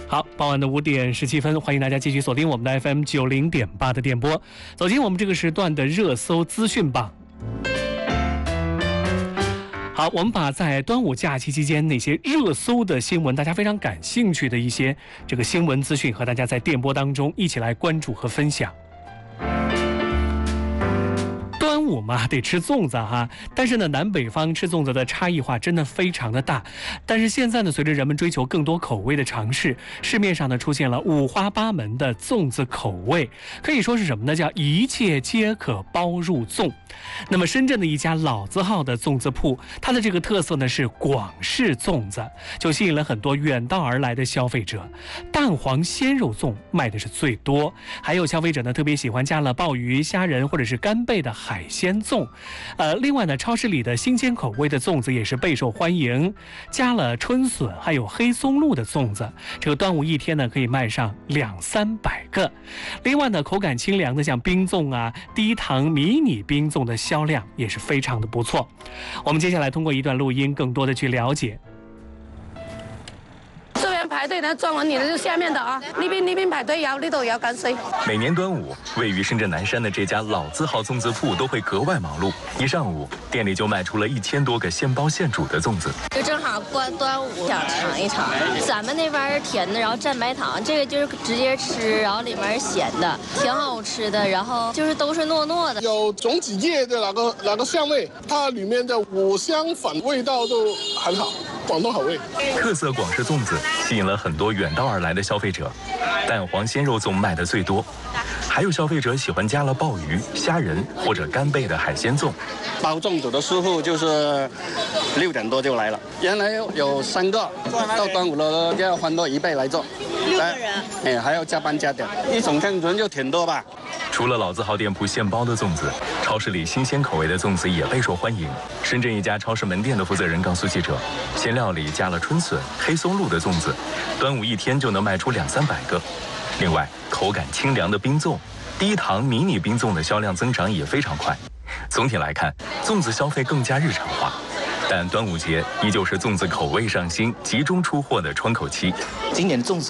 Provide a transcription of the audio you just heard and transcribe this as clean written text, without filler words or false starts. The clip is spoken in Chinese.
好，傍晚的5点17分，欢迎大家继续锁定我们的 FM 90.8的电波，走进我们这个时段的热搜资讯榜。好，我们把在端午假期期间那些热搜的新闻，大家非常感兴趣的一些这个新闻资讯，和大家在电波当中一起来关注和分享。端午嘛，得吃粽子哈，但是呢，南北方吃粽子的差异化真的非常的大。但是现在呢，随着人们追求更多口味的尝试，市面上呢出现了五花八门的粽子口味，可以说是什么呢？叫一切皆可包入粽。那么深圳的一家老字号的粽子铺，它的这个特色呢是广式粽子，就吸引了很多远道而来的消费者。蛋黄鲜肉粽卖的是最多，还有消费者呢特别喜欢加了鲍鱼、虾仁或者是干贝的海鲜粽。另外呢，超市里的新鲜口味的粽子也是备受欢迎，加了春笋还有黑松露的粽子，这个端午一天呢可以卖上200-300个。另外呢，口感清凉的像冰粽啊、低糖迷你冰粽的销量也是非常的不错。我们接下来通过一段录音，更多的去了解。 这边排队呢，装完你的就下面的啊，那边排队有，呢度有緊水。 每年端午，位于深圳南山的这家老字号粽子铺都会格外忙碌。一上午，店里就卖出了1000多个现包现煮的粽子。 就正好过端午，想尝一尝。咱们那边是甜的，然后蘸白糖，这个就是直接吃，然后里面是咸的，挺好吃的。然后就是都是糯糯的， 有种子叶的哪个香味，它里面的五香粉味道都很好，广东口味。 特色广式粽子吸引了很多远道而来的消费者，蛋黄鲜肉粽卖的最多，还有消费者喜欢加了鲍鱼、虾仁或者干贝的海鲜粽。 包粽子的师傅就是6点多就来了，原来有3个，到端午了就要翻多1倍来做，6个人，还要加班加点，一种看人就挺多吧。 除了老字号店铺现包的粽子，超市里新鲜口味的粽子也备受欢迎。深圳一家超市门店的负责人告诉记者，馅料里加了春笋、黑松露的粽子，端午一天就能卖出200-300个。另外，口感清凉的冰粽、低糖迷你冰粽的销量增长也非常快。总体来看，粽子消费更加日常化，但端午节依旧是粽子口味上新、集中出货的窗口期。 今年的粽子